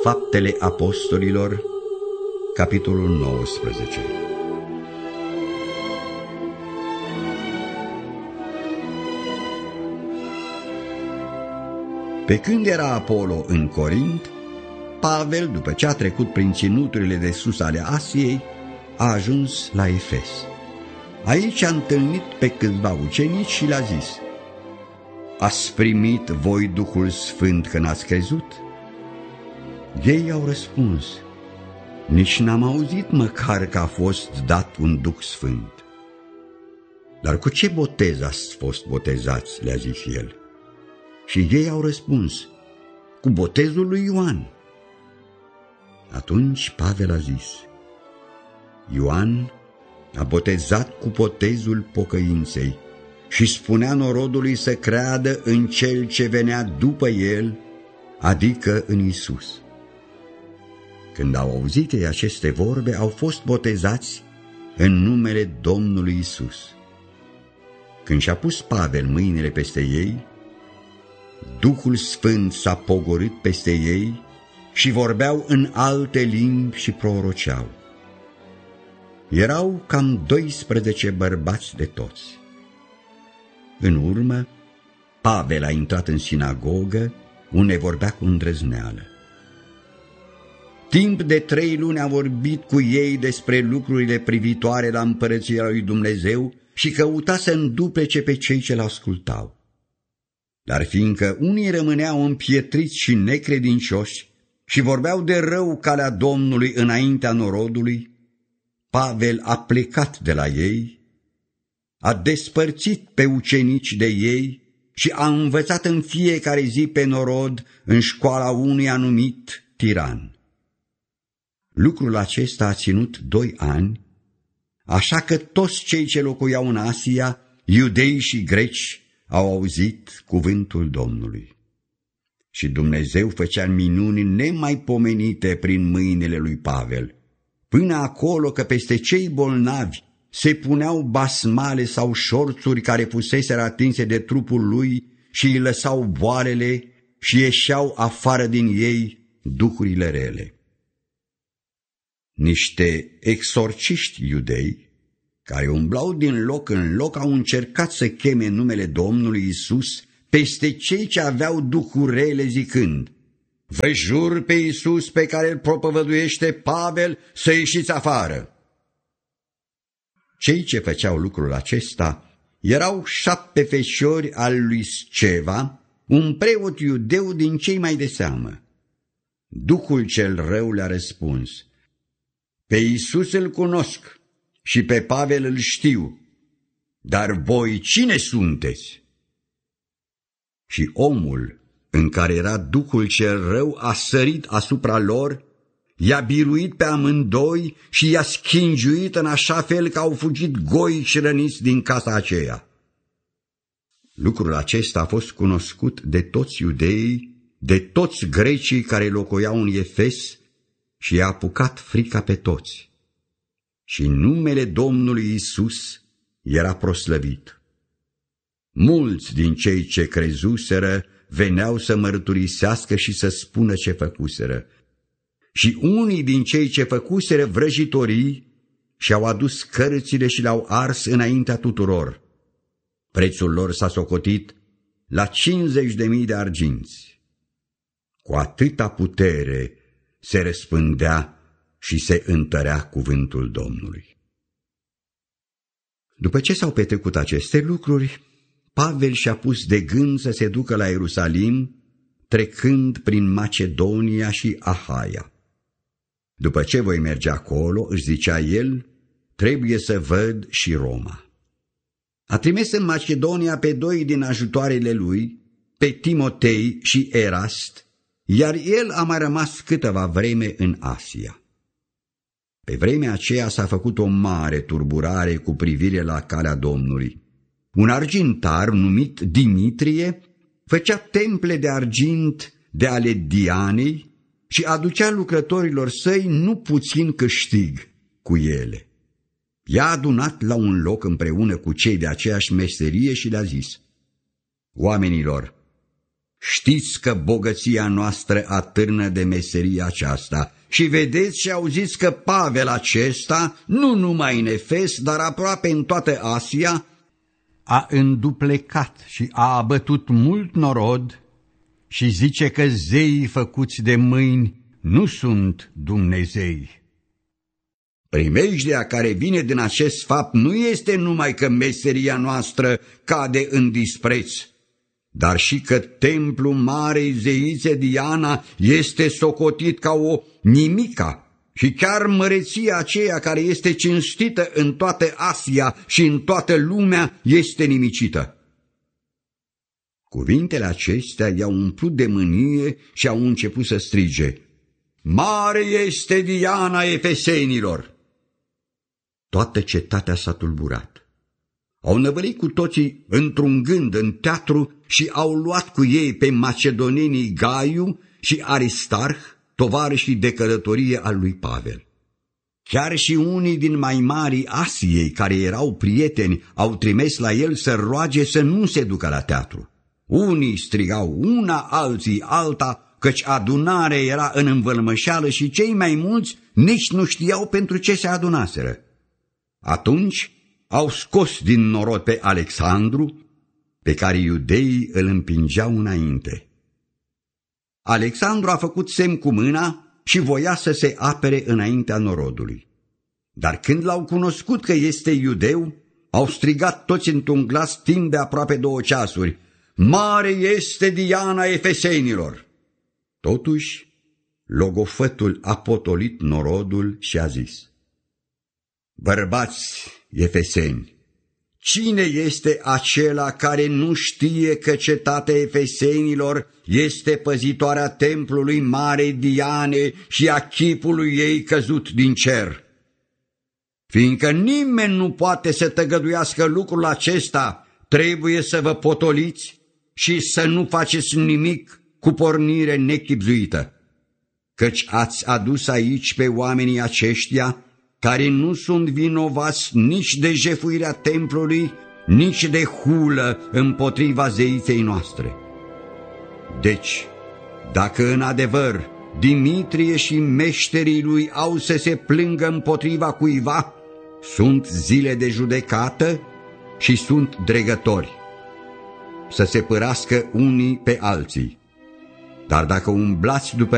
Faptele Apostolilor, capitolul 19. Pe când era Apolo în Corint, Pavel, după ce a trecut prin ținuturile de sus ale Asiei, a ajuns la Efes. Aici a întâlnit pe câțiva ucenici și le-a zis: Ați primit voi Duhul Sfânt când ați crezut? Ei au răspuns: Nici n-am auzit măcar că a fost dat un Duh Sfânt. Dar cu ce botez ați fost botezați? Le-a zis el. Și ei au răspuns: Cu botezul lui Ioan. Atunci Pavel a zis: Ioan a botezat cu botezul pocăinței și spunea norodului să creadă în cel ce venea după el, adică în Isus. Când au auzit ei aceste vorbe, au fost botezați în numele Domnului Isus. Când și-a pus Pavel mâinile peste ei, Duhul Sfânt s-a pogorât peste ei și vorbeau în alte limbi și proroceau. Erau cam 12 bărbați de toți. În urmă, Pavel a intrat în sinagogă, unde vorbea cu îndrăzneală. Timp de 3 luni a vorbit cu ei despre lucrurile privitoare la împărăția lui Dumnezeu și căuta să înduplece pe cei ce l-ascultau. Dar fiindcă unii rămâneau împietriți și necredincioși și vorbeau de rău calea Domnului înaintea norodului, Pavel a plecat de la ei, a despărțit pe ucenici de ei și a învățat în fiecare zi pe norod în școala unui anumit Tiran. Lucrul acesta a ținut 2 ani, așa că toți cei ce locuiau în Asia, iudei și greci, au auzit cuvântul Domnului. Și Dumnezeu făcea minuni nemaipomenite prin mâinile lui Pavel, până acolo că peste cei bolnavi se puneau basmale sau șorțuri care fuseseră atinse de trupul lui și îi lăsau boalele și ieșeau afară din ei duhurile rele. Niște exorciști iudei, care umblau din loc în loc, au încercat să cheme numele Domnului Isus peste cei ce aveau duhuri rele, zicând: Vă jur pe Isus pe care îl propovăduiește Pavel să ieșiți afară. Cei ce făceau lucrul acesta erau 7 feciori al lui Sceva, un preot iudeu din cei mai de seamă. Duhul cel rău le-a răspuns: Pe Isus îl cunosc și pe Pavel îl știu, dar voi cine sunteți? Și omul în care era Duhul cel rău a sărit asupra lor, i-a biruit pe amândoi și i-a schingiuit în așa fel că au fugit goi și răniți din casa aceea. Lucrul acesta a fost cunoscut de toți iudeii, de toți grecii care locuiau în Efes și i-a apucat frica pe toți. Și numele Domnului Isus era proslăvit. Mulți din cei ce crezuseră veneau să mărturisească și să spună ce făcuseră. Și unii din cei ce făcuseră vrăjitorii și-au adus cărțile și le-au ars înaintea tuturor. Prețul lor s-a socotit la 50.000 de arginți. Cu atâta putere se răspândea și se întărea cuvântul Domnului. După ce s-au petrecut aceste lucruri, Pavel și-a pus de gând să se ducă la Ierusalim, trecând prin Macedonia și Ahaia. După ce voi merge acolo, își zicea el, trebuie să văd și Roma. A trimis în Macedonia pe 2 din ajutoarele lui, pe Timotei și Erast, iar el a mai rămas câteva vreme în Asia. Pe vremea aceea s-a făcut o mare turburare cu privire la calea Domnului. Un argintar numit Dimitrie făcea temple de argint de ale Dianei și aducea lucrătorilor săi nu puțin câștig cu ele. I-a adunat la un loc împreună cu cei de aceeași meserie și le-a zis: Oamenilor, Știți că bogăția noastră atârnă de meseria aceasta și vedeți și auziți că Pavel acesta, nu numai în Efes, dar aproape în toată Asia, a înduplecat și a abătut mult norod și zice că zeii făcuți de mâini nu sunt Dumnezei. Primejdea care vine din acest fapt nu este numai că meseria noastră cade în dispreț, dar și că templul marei zeițe Diana este socotit ca o nimica și chiar măreția aceea care este cinstită în toată Asia și în toată lumea este nimicită. Cuvintele acestea i-au umplut de mânie și au început să strige: Mare este Diana efesenilor! Toată cetatea s-a tulburat. Au năvălit cu toții într-un gând în teatru și au luat cu ei pe macedonenii Gaiu și Aristarh, tovarășii de călătorie al lui Pavel. Chiar și unii din mai marii Asiei, care erau prieteni, au trimis la el să roage să nu se ducă la teatru. Unii strigau una, alții alta, căci adunarea era în învălmășeală și cei mai mulți nici nu știau pentru ce se adunaseră. Atunci au scos din norod pe Alexandru, pe care iudeii îl împingeau înainte. Alexandru a făcut semn cu mâna și voia să se apere înaintea norodului. Dar când l-au cunoscut că este iudeu, au strigat toți într-un glas timp de aproape 2 ceasuri: Mare este Diana efesenilor! Totuși, logofătul a potolit norodul și a zis: Bărbați efeseni, cine este acela care nu știe că cetatea efesenilor este păzitoarea templului Marei Diane și a chipului ei căzut din cer? Fiindcă nimeni nu poate să tăgăduiască lucrul acesta, trebuie să vă potoliți și să nu faceți nimic cu pornire nechibzuită, căci ați adus aici pe oamenii aceștia care nu sunt vinovați nici de jefuirea templului, nici de hulă împotriva zeiței noastre. Deci, dacă în adevăr Dimitrie și meșterii lui au să se plângă împotriva cuiva, sunt zile de judecată și sunt dregători, să se părască unii pe alții. Dar dacă umblați după